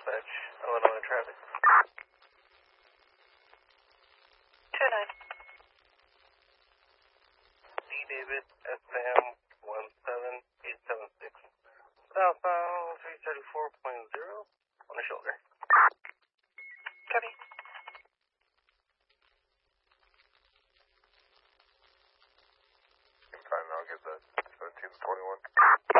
dispatch, Illinois traffic. 2-9. D. David, SM 17876. Southbound 334.0 on the shoulder. Copy. Same time, I'll get that 17 to 21.